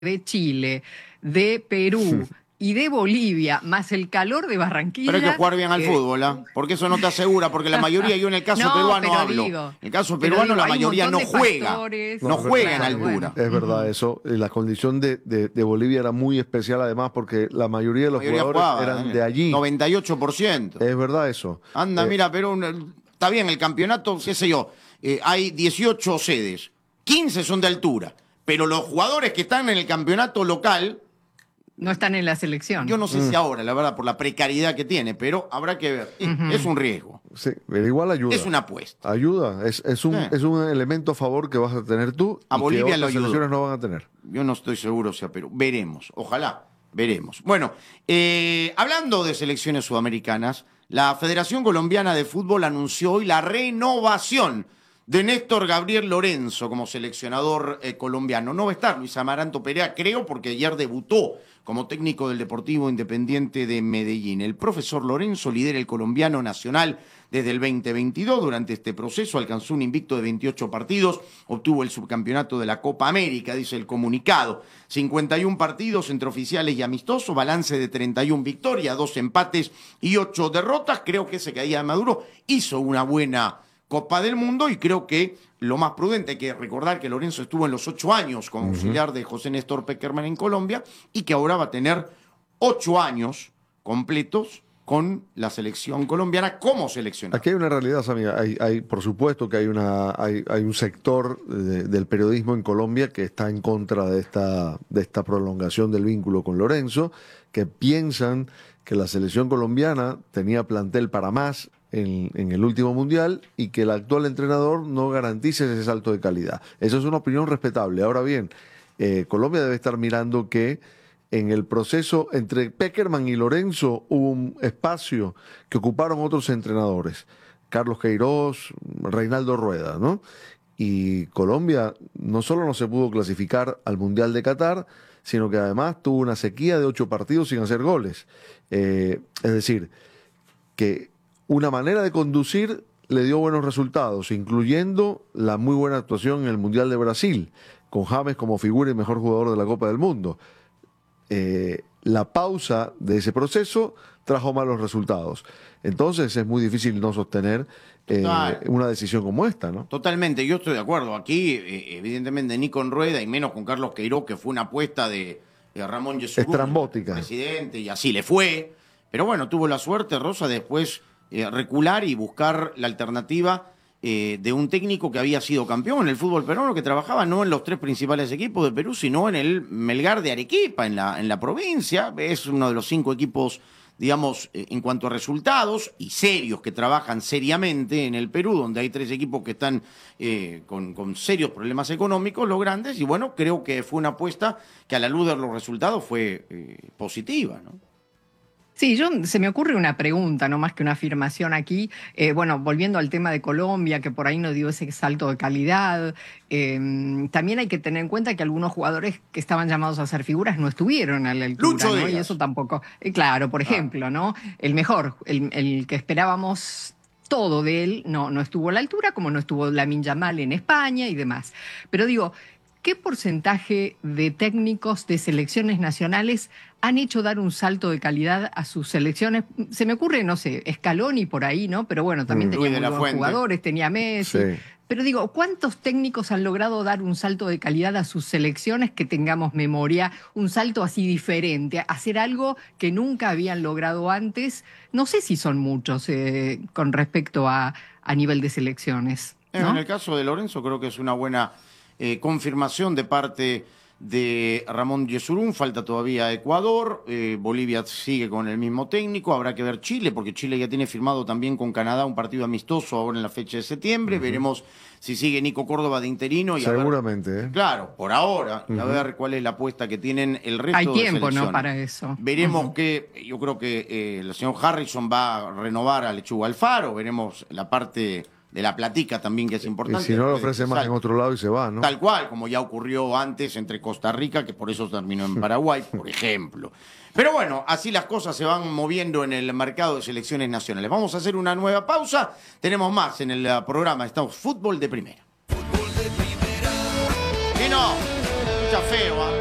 de Chile, de Perú y de Bolivia, más el calor de Barranquilla... Pero hay que jugar bien al fútbol, ¿ah? Porque eso no te asegura, porque la mayoría, yo en el caso peruano hablo, en el caso peruano la mayoría no juega, no juega en altura. Es verdad eso, la condición de Bolivia era muy especial además porque la mayoría de los jugadores eran de allí. 98%. Es verdad eso. Anda, mira, Perú, está bien, el campeonato, qué sé yo, hay 18 sedes, 15 son de altura, pero los jugadores que están en el campeonato local... No están en la selección. Yo no sé si ahora, la verdad, por la precariedad que tiene, pero habrá que ver. Es un riesgo. Sí, pero igual ayuda. Es una apuesta. Ayuda, es un elemento a favor que vas a tener tú a y Bolivia que otras selecciones no van a tener. Yo no estoy seguro si a Perú. Veremos, ojalá, veremos. Bueno, hablando de selecciones sudamericanas, la Federación Colombiana de Fútbol anunció hoy la renovación de Néstor Gabriel Lorenzo como seleccionador colombiano. No va a estar Luis Amaranto Perea, creo, porque ayer debutó como técnico del Deportivo Independiente de Medellín. El profesor Lorenzo lidera el colombiano nacional desde el 2022. Durante este proceso alcanzó un invicto de 28 partidos, obtuvo el subcampeonato de la Copa América, dice el comunicado. 51 partidos entre oficiales y amistosos, balance de 31 victorias, 2 empates y 8 derrotas. Creo que ese caía de Maduro hizo una buena Copa del Mundo y creo que lo más prudente, hay que recordar que Lorenzo estuvo en los 8 años como auxiliar de José Néstor Peckerman en Colombia y que ahora va a tener 8 años completos con la selección colombiana como seleccionador. Aquí hay una realidad, Sammy. Hay por supuesto que hay un sector del periodismo en Colombia que está en contra de esta prolongación del vínculo con Lorenzo, que piensan que la selección colombiana tenía plantel para más en el último mundial y que el actual entrenador no garantice ese salto de calidad. Eso es una opinión respetable. Ahora bien, Colombia debe estar mirando que en el proceso entre Peckerman y Lorenzo hubo un espacio que ocuparon otros entrenadores, Carlos Queiroz, Reinaldo Rueda, ¿no? Y Colombia no solo no se pudo clasificar al Mundial de Qatar, sino que además tuvo una sequía de 8 partidos sin hacer goles. Es decir, que una manera de conducir le dio buenos resultados, incluyendo la muy buena actuación en el Mundial de Brasil, con James como figura y mejor jugador de la Copa del Mundo. La pausa de ese proceso trajo malos resultados. Entonces es muy difícil no sostener una decisión como esta, ¿no? Totalmente, yo estoy de acuerdo. Aquí, evidentemente, ni con Rueda y menos con Carlos Queiroz, que fue una apuesta de Ramón Yesurún, estrambótica, presidente, y así le fue. Pero bueno, tuvo la suerte, Rosa, después recular y buscar la alternativa de un técnico que había sido campeón en el fútbol peruano, que trabajaba no en los 3 principales equipos de Perú, sino en el Melgar de Arequipa, en la provincia. Es uno de los 5 equipos, digamos, en cuanto a resultados y serios, que trabajan seriamente en el Perú, donde hay 3 equipos que están con serios problemas económicos, los grandes, y bueno, creo que fue una apuesta que a la luz de los resultados fue positiva, ¿no? Sí, se me ocurre una pregunta, no más que una afirmación aquí. Bueno, volviendo al tema de Colombia, que por ahí no dio ese salto de calidad, también hay que tener en cuenta que algunos jugadores que estaban llamados a ser figuras no estuvieron a la altura, ¿no? Y eso tampoco. Claro, por ejemplo, ¿no? El mejor, el que esperábamos todo de él, no estuvo a la altura, como no estuvo Lamine Yamal en España y demás. Pero digo, ¿qué porcentaje de técnicos de selecciones nacionales han hecho dar un salto de calidad a sus selecciones? Se me ocurre, no sé, Scaloni por ahí, ¿no? Pero bueno, también tenía muy buenos jugadores, tenía Messi. Sí. Pero digo, ¿cuántos técnicos han logrado dar un salto de calidad a sus selecciones que tengamos memoria? Un salto así diferente, hacer algo que nunca habían logrado antes. No sé si son muchos con respecto a nivel de selecciones, ¿no? En el caso de Lorenzo creo que es una buena confirmación de parte de Ramón Yesurún. Falta todavía Ecuador, Bolivia sigue con el mismo técnico, habrá que ver Chile, porque Chile ya tiene firmado también con Canadá un partido amistoso ahora en la fecha de septiembre. Veremos si sigue Nico Córdoba de interino. Y seguramente. Claro, por ahora, a ver cuál es la apuesta que tienen el resto de selecciones. Hay tiempo, ¿no?, para eso. Veremos que, yo creo que el señor Harrison va a renovar a Lechuga Alfaro, veremos la parte de la platica también, que es importante. Y si no lo ofrece más en otro lado y se va, ¿no? Tal cual, como ya ocurrió antes entre Costa Rica, que por eso terminó en Paraguay, por ejemplo. Pero bueno, así las cosas se van moviendo en el mercado de selecciones nacionales. Vamos a hacer una nueva pausa. Tenemos más en el programa. Estamos Fútbol de Primera. Fútbol de Primera. Y no, escucha feo, ¿eh?